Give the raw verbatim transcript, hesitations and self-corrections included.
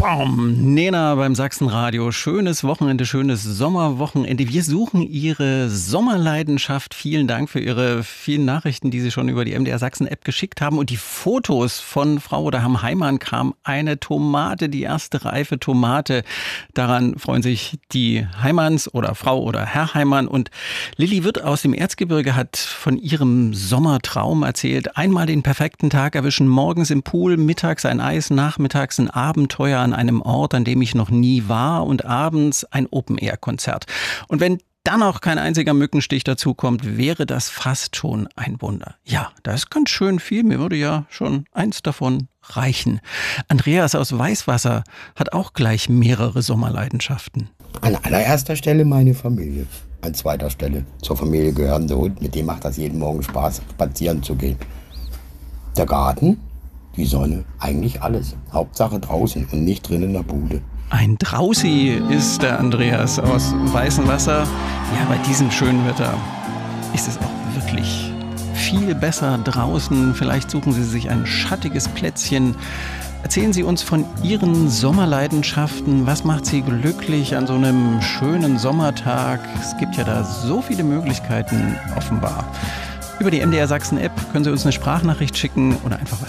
Bam! Nena beim Sachsenradio. Schönes Wochenende, schönes Sommerwochenende. Wir suchen Ihre Sommerleidenschaft. Vielen Dank für Ihre vielen Nachrichten, die Sie schon über die M D R Sachsen-App geschickt haben. Und die Fotos von Frau oder Herrn Heimann kam eine Tomate, die erste reife Tomate. Daran freuen sich die Heimanns oder Frau oder Herr Heimann. Und Lilly Wirth aus dem Erzgebirge hat von ihrem Sommertraum erzählt. Einmal den perfekten Tag erwischen, morgens im Pool, mittags ein Eis, nachmittags ein Abenteuer an einem Ort, an dem ich noch nie war, und abends ein Open-Air-Konzert. Und wenn dann auch kein einziger Mückenstich dazukommt, wäre das fast schon ein Wunder. Ja, das ist ganz schön viel. Mir würde ja schon eins davon reichen. Andreas aus Weißwasser hat auch gleich mehrere Sommerleidenschaften. An allererster Stelle meine Familie. An zweiter Stelle zur Familie gehören der Hund. Mit dem macht das jeden Morgen Spaß, spazieren zu gehen. Der Garten, die Sonne, eigentlich alles. Hauptsache draußen und nicht drin in der Bude. Ein Draußi ist der Andreas aus Weißenwasser. Ja, bei diesem schönen Wetter ist es auch wirklich viel besser draußen. Vielleicht suchen Sie sich ein schattiges Plätzchen. Erzählen Sie uns von Ihren Sommerleidenschaften. Was macht Sie glücklich an so einem schönen Sommertag? Es gibt ja da so viele Möglichkeiten offenbar. Über die M D R Sachsen App können Sie uns eine Sprachnachricht schicken oder einfach was